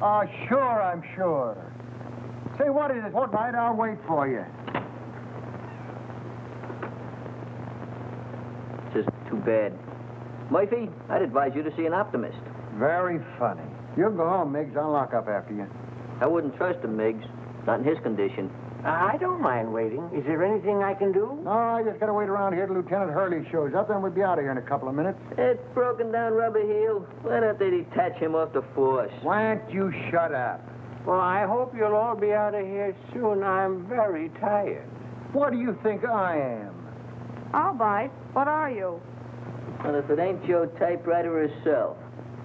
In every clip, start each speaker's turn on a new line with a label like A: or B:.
A: Oh, sure, I'm sure. Say, what is it? What night? I'll wait for you.
B: Just too bad. Murphy, I'd advise you to see an optimist.
A: Very funny. You go home, Miggs. I'll lock up after you.
B: I wouldn't trust him, Miggs. Not in his condition.
C: I don't mind waiting. Is there anything I can do?
A: No, I just gotta wait around here till Lieutenant Hurley shows up, then we'll be out of here in a couple of minutes.
B: That broken down rubber heel. Why don't they detach him off the force?
A: Why don't you shut up?
C: Well, I hope you'll all be out of here soon. I'm very tired.
A: What do you think I am?
D: I'll bite. What are you?
B: Well, if it ain't Joe Typewriter herself.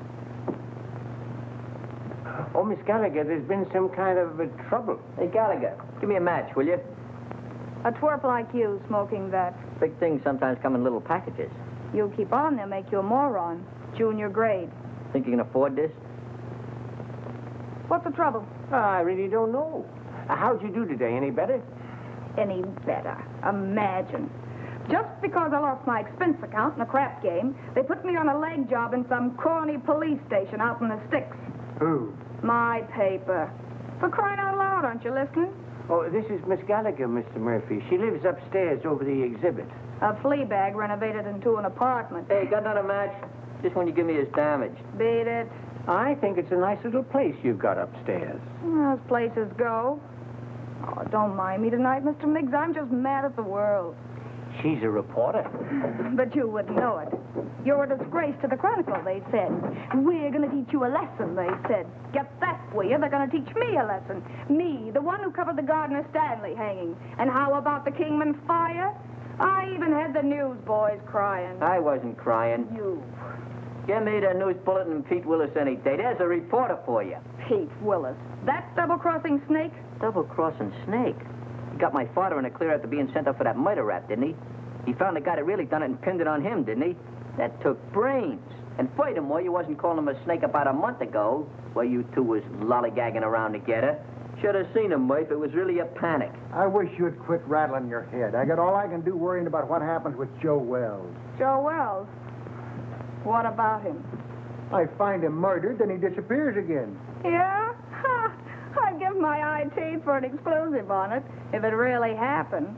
C: Oh, Miss Gallagher, there's been some kind of trouble.
B: Hey, Gallagher, give me a match, will you?
D: A twerp like you smoking that.
B: Big things sometimes come in little packages.
D: You keep on, they'll make you a moron. Junior grade.
B: Think you can afford this?
D: What's the trouble?
C: I really don't know. How'd you do today? Any better?
D: Any better. Imagine. Just because I lost my expense account in a crap game, they put me on a leg job in some corny police station out in the sticks.
A: Who?
D: My paper. For crying out loud, aren't you listening?
C: Oh, this is Miss Gallagher, Mr. Murphy. She lives upstairs over the exhibit.
D: A flea bag renovated into an apartment.
B: Hey, got another match? Just when you give me his damage.
D: Beat it.
C: I think it's a nice little place you've got upstairs.
D: As places go. Oh, don't mind me tonight, Mr. Miggs. I'm just mad at the world.
C: She's a reporter.
D: But you wouldn't know it. You're a disgrace to the Chronicle, they said. We're going to teach you a lesson, they said. Get that, will you? They're going to teach me a lesson. Me, the one who covered the Gardner Stanley hanging. And how about the Kingman fire? I even had the newsboys crying.
B: I wasn't crying.
D: You.
B: Give me the news bulletin and Pete Willis any day. There's a reporter for you.
D: Pete Willis. That double-crossing snake?
B: Double-crossing snake. He got my father in a clear after being sent up for that murder rap, didn't he? He found the guy that really done it and pinned it on him, didn't he? That took brains. And furthermore, you wasn't calling him a snake about a month ago, while you two was lollygagging around together. Should have seen him, Murph. It was really a panic.
A: I wish you'd quit rattling your head. I got all I can do worrying about what happens with Joe Wells.
D: Joe Wells? What about him?
A: I find him murdered, then he disappears again.
D: Yeah? Ha! I'd give my eye teeth for an exclusive on it, if it really happened.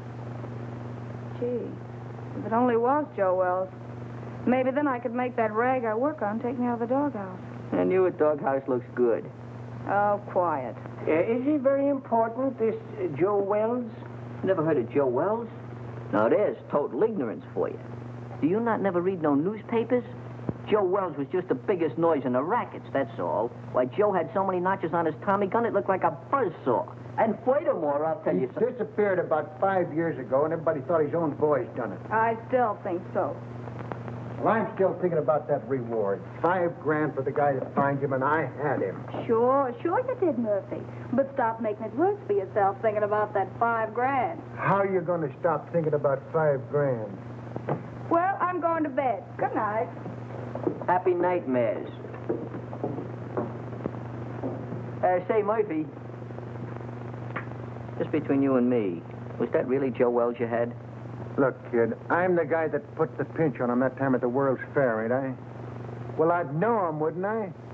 D: Gee, if it only was Joe Wells. Maybe then I could make that rag I work on take me out of the doghouse.
B: I knew a doghouse looks good.
D: Oh, quiet.
C: Is he very important, this Joe Wells?
B: Never heard of Joe Wells? Now, there's total ignorance for you. Do you not never read no newspapers? Joe Wells was just the biggest noise in the rackets, that's all. Why, Joe had so many notches on his Tommy gun, it looked like a buzzsaw. And furthermore, I'll tell you something.
A: He disappeared about 5 years ago, and everybody thought his own boys done it.
D: I still think so.
A: Well, I'm still thinking about that reward. $5 for the guy that finds him, and I had him.
D: Sure you did, Murphy. But stop making it worse for yourself thinking about that $5.
A: How are you going to stop thinking about $5?
D: Well, I'm going to bed. Good night.
B: Happy nightmares. Say, Murphy. Just between you and me, was that really Joe Wells you had?
A: Look, kid, I'm the guy that put the pinch on him that time at the World's Fair, ain't I? Well, I'd know him, wouldn't I?